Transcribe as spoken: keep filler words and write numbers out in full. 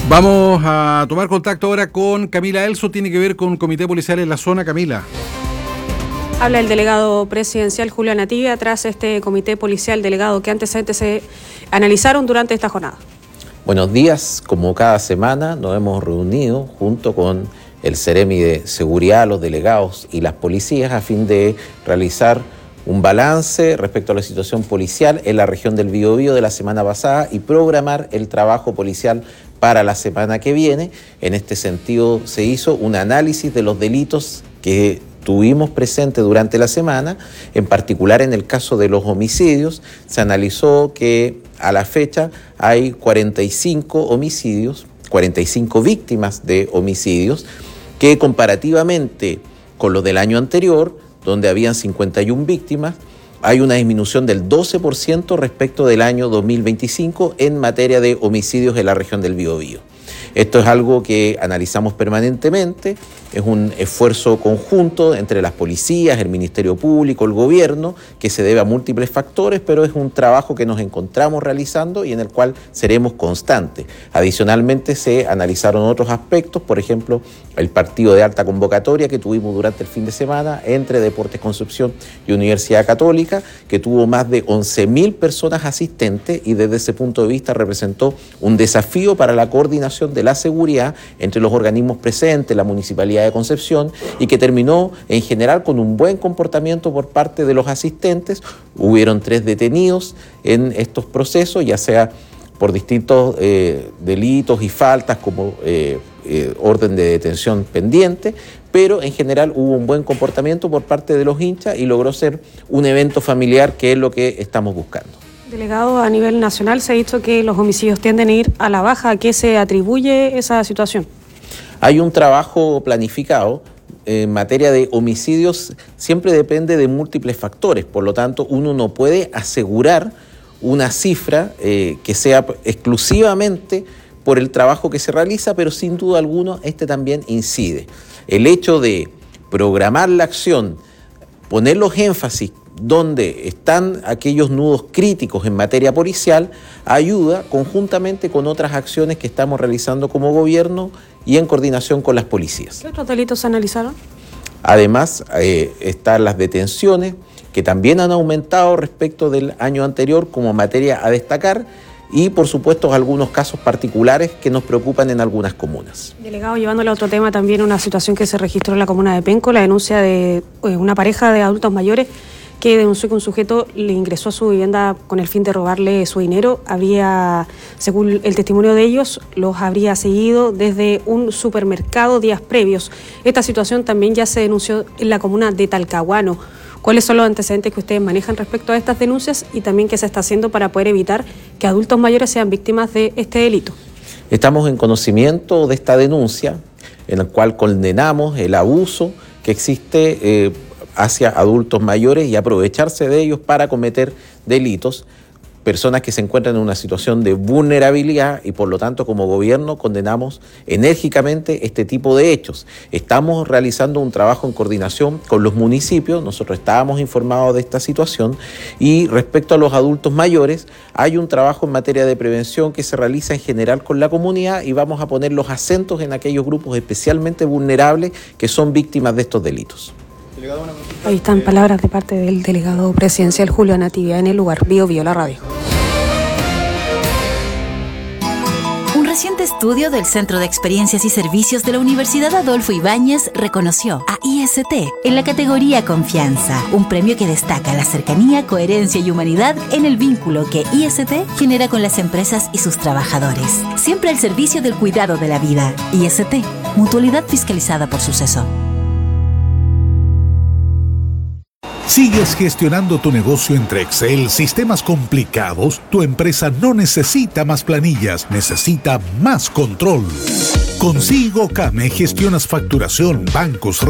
Vamos a tomar contacto ahora con Camila Elso, tiene que ver con un comité policial en la zona. Camila. Habla el delegado presidencial Julio Anativia tras este comité policial. Delegado, ¿qué antecedentes se analizaron durante esta jornada? Buenos días, como cada semana nos hemos reunido junto con el Ceremi de Seguridad, los delegados y las policías a fin de realizar un balance respecto a la situación policial en la región del Biobío de la semana pasada y programar el trabajo policial para la semana que viene. En este sentido se hizo un análisis de los delitos que tuvimos presente durante la semana, en particular en el caso de los homicidios. Se analizó que a la fecha hay cuarenta y cinco homicidios, cuarenta y cinco víctimas de homicidios, que comparativamente con los del año anterior, donde habían cincuenta y una víctimas, hay una disminución del doce por ciento respecto del año dos mil veinticinco en materia de homicidios en la región del Biobío. Esto es algo que analizamos permanentemente, es un esfuerzo conjunto entre las policías, el Ministerio Público, el gobierno, que se debe a múltiples factores, pero es un trabajo que nos encontramos realizando y en el cual seremos constantes. Adicionalmente se analizaron otros aspectos, por ejemplo, el partido de alta convocatoria que tuvimos durante el fin de semana entre Deportes Concepción y Universidad Católica, que tuvo más de once mil personas asistentes y desde ese punto de vista representó un desafío para la coordinación de la seguridad entre los organismos presentes, la Municipalidad de Concepción, y que terminó en general con un buen comportamiento por parte de los asistentes. Hubieron tres detenidos en estos procesos, ya sea por distintos eh, delitos y faltas como eh, eh, orden de detención pendiente, pero en general hubo un buen comportamiento por parte de los hinchas y logró ser un evento familiar, que es lo que estamos buscando. Delegado, a nivel nacional se ha dicho que los homicidios tienden a ir a la baja. ¿A qué se atribuye esa situación? Hay un trabajo planificado. En materia de homicidios siempre depende de múltiples factores, por lo tanto uno no puede asegurar una cifra eh, que sea exclusivamente por el trabajo que se realiza, pero sin duda alguna este también incide. El hecho de programar la acción, poner los énfasis donde están aquellos nudos críticos en materia policial, ayuda conjuntamente con otras acciones que estamos realizando como gobierno y en coordinación con las policías. ¿Qué otros delitos se analizaron? Además, eh, están las detenciones, que también han aumentado respecto del año anterior como materia a destacar, y por supuesto algunos casos particulares que nos preocupan en algunas comunas. Delegado, llevándole a otro tema, también una situación que se registró en la comuna de Penco, la denuncia de eh, una pareja de adultos mayores que denunció que un sujeto le ingresó a su vivienda con el fin de robarle su dinero. Habría, según el testimonio de ellos, los habría seguido desde un supermercado días previos. Esta situación también ya se denunció en la comuna de Talcahuano. ¿Cuáles son los antecedentes que ustedes manejan respecto a estas denuncias y también qué se está haciendo para poder evitar que adultos mayores sean víctimas de este delito? Estamos en conocimiento de esta denuncia, en la cual condenamos el abuso que existe eh, hacia adultos mayores y aprovecharse de ellos para cometer delitos, personas que se encuentran en una situación de vulnerabilidad, y por lo tanto como gobierno condenamos enérgicamente este tipo de hechos. Estamos realizando un trabajo en coordinación con los municipios, nosotros estábamos informados de esta situación, y respecto a los adultos mayores hay un trabajo en materia de prevención que se realiza en general con la comunidad, y vamos a poner los acentos en aquellos grupos especialmente vulnerables que son víctimas de estos delitos. Ahí están palabras de parte del delegado presidencial Julio Anativia en el lugar. Biobío, la radio. Un reciente estudio del Centro de Experiencias y Servicios de la Universidad Adolfo Ibáñez reconoció a I S T en la categoría Confianza, un premio que destaca la cercanía, coherencia y humanidad en el vínculo que I S T genera con las empresas y sus trabajadores. Siempre al servicio del cuidado de la vida. I S T, mutualidad fiscalizada por Suceso. ¿Sigues gestionando tu negocio entre Excel, sistemas complicados? Tu empresa no necesita más planillas, necesita más control. Con Sigo Came gestionas facturación, bancos,